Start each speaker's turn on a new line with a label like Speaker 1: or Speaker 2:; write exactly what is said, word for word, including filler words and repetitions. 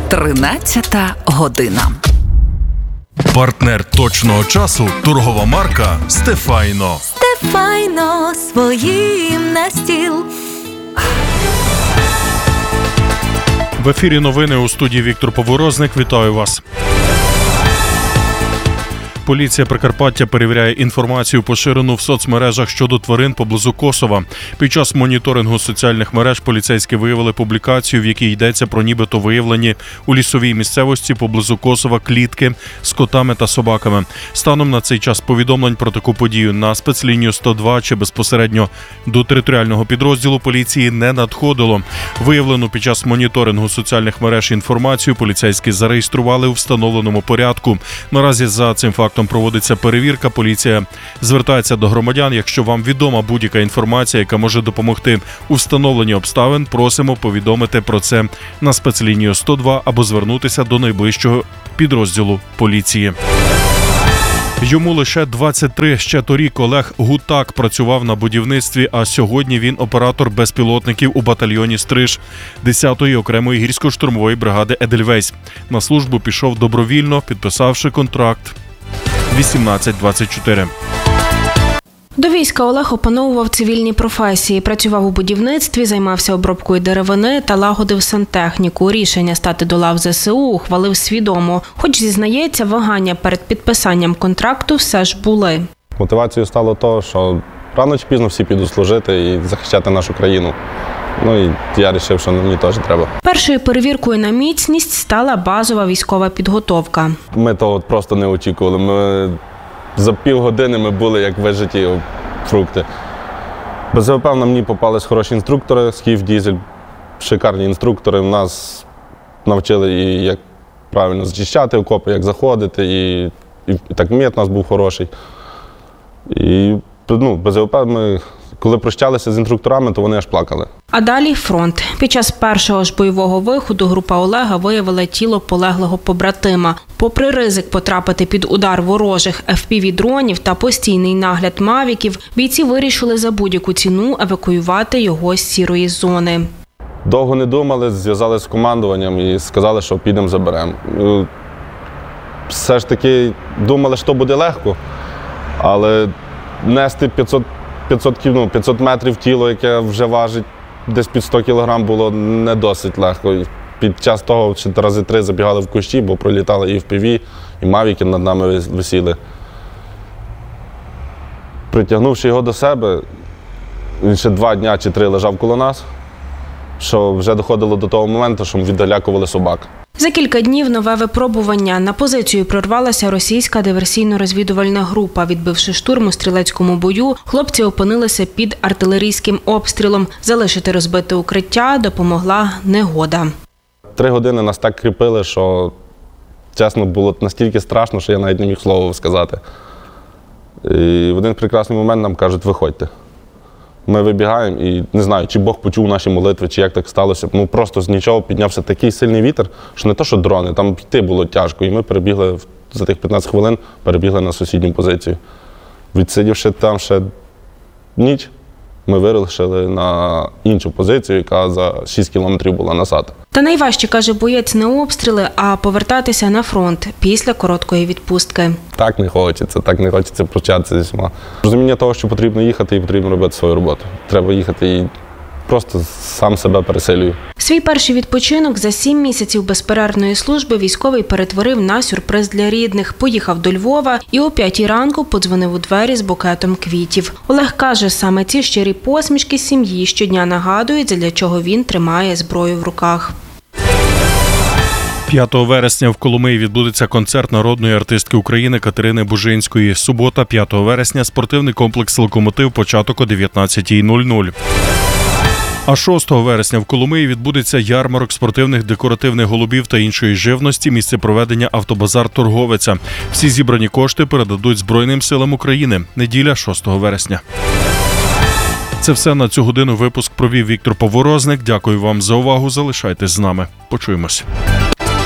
Speaker 1: тринадцята година.
Speaker 2: Партнер точного часу – торгова марка «Стефайно».
Speaker 3: Стефайно своїм на стіл.
Speaker 2: В ефірі новини, у студії Віктор Поворозник. Вітаю вас. Поліція Прикарпаття перевіряє інформацію, поширену в соцмережах щодо тварин поблизу Косова. Під час моніторингу соціальних мереж поліцейські виявили публікацію, в якій йдеться про нібито виявлені у лісовій місцевості поблизу Косова клітки з котами та собаками. Станом на цей час повідомлень про таку подію на спецлінію сто два чи безпосередньо до територіального підрозділу поліції не надходило. Виявлену під час моніторингу соціальних мереж інформацію поліцейські зареєстрували у встановленому порядку. Наразі за цим фактом проводиться перевірка. Поліція звертається до громадян. Якщо вам відома будь-яка інформація, яка може допомогти у встановленні обставин, просимо повідомити про це на спецлінію сто два або звернутися до найближчого підрозділу поліції. Йому лише двадцять три. Ще торік Олег Гутак працював на будівництві, а сьогодні він оператор безпілотників у батальйоні «Стриж» десятої окремої гірсько-штурмової бригади «Едельвейс». На службу пішов добровільно, підписавши контракт вісімнадцять двадцять чотири.
Speaker 4: До війська Олег опановував цивільні професії, працював у будівництві, займався обробкою деревини та лагодив сантехніку. Рішення стати до лав зе се у ухвалив свідомо. Хоч, зізнається, вагання перед підписанням контракту все ж були.
Speaker 5: Мотивацією стало те, що рано чи пізно всі підуть служити і захищати нашу країну. Ну і я вирішив, що мені теж треба.
Speaker 4: Першою перевіркою на міцність стала базова військова підготовка.
Speaker 5: Ми того просто не очікували. Ми за півгодини ми були як вижиті фрукти. Без ВП на мені попались хороші інструктори, Скіф, Дізель, шикарні інструктори. Нас навчили, і як правильно зачищати окопи, як заходити, і, і, і так мет у нас був хороший. І ну, без ВП ми, коли прощалися з інструкторами, то вони аж плакали.
Speaker 4: А далі фронт. Під час першого ж бойового виходу група Олега виявила тіло полеглого побратима. Попри ризик потрапити під удар ворожих еф пі ві-дронів та постійний нагляд мавіків, бійці вирішили за будь-яку ціну евакуювати його з сірої зони.
Speaker 5: Довго не думали, зв'язалися з командуванням і сказали, що підемо заберемо. Все ж таки думали, що буде легко, але нести п'ятсот, п'ятсот, ну, п'ятсот метрів тіло, яке вже важить десь під сто кілограм, було не досить легко. Під час того ще рази три забігали в кущі, бо пролітали і еф пі ві, і мавіки над нами висіли. Притягнувши його до себе, він ще два дня чи три лежав коло нас, що вже доходило до того моменту, що ми віддалякували собак.
Speaker 4: За кілька днів нове випробування. На позицію прорвалася російська диверсійно-розвідувальна група. Відбивши штурм у стрілецькому бою, хлопці опинилися під артилерійським обстрілом. Залишити розбите укриття допомогла негода.
Speaker 5: Три години нас так кріпили, що, чесно, було настільки страшно, що я навіть не міг слова сказати. І в один прекрасний момент нам кажуть, виходьте. Ми вибігаємо і не знаю, чи Бог почув наші молитви, чи як так сталося. Ну просто з нічого піднявся такий сильний вітер, що не то, що дрони, там йти було тяжко. І ми перебігли за тих п'ятнадцять хвилин, перебігли на сусідню позицію. Відсидівши там ще ніч, ми вирушили на іншу позицію, яка за шість кілометрів була назад.
Speaker 4: Та найважче, каже боєць, не обстріли, а повертатися на фронт після короткої відпустки.
Speaker 5: Так не хочеться, так не хочеться прощатися зі всіма. Розуміння того, що потрібно їхати і потрібно робити свою роботу. Треба їхати і просто сам себе пересилюю.
Speaker 4: Свій перший відпочинок за сім місяців безперервної служби військовий перетворив на сюрприз для рідних. Поїхав до Львова і о п'ятій ранку подзвонив у двері з букетом квітів. Олег каже, саме ці щирі посмішки сім'ї щодня нагадують, задля чого він тримає зброю в руках.
Speaker 2: п'ятого вересня в Коломиї відбудеться концерт народної артистки України Катерини Бужинської. Субота, п'ятого вересня, спортивний комплекс «Локомотив», початок о дев'ятнадцятій нуль нуль. А шостого вересня в Коломиї відбудеться ярмарок спортивних декоративних голубів та іншої живності, місце проведення автобазар «Торговиця». Всі зібрані кошти передадуть Збройним силам України. Неділя, шостого вересня. Це все на цю годину. Випуск провів Віктор Поворозник. Дякую вам за увагу. Залишайтесь з нами. Почуємось.